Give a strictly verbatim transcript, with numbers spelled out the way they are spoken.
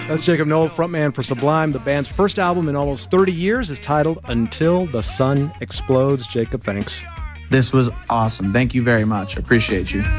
That's Jacob Noll, frontman for Sublime. The band's first album in almost thirty years is titled Until the Sun Explodes. Jacob, thanks. This was awesome. Thank you very much. Appreciate you.